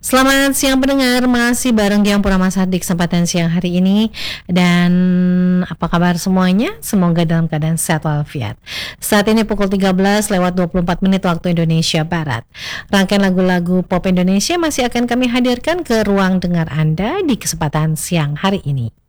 Selamat siang pendengar, masih bareng Giang Purama di kesempatan siang hari ini. Dan apa kabar semuanya? Semoga dalam keadaan sehat walafiat. Saat ini pukul 13:24 waktu Indonesia Barat. Rangkaian lagu-lagu pop Indonesia masih akan kami hadirkan ke ruang dengar Anda di kesempatan siang hari ini.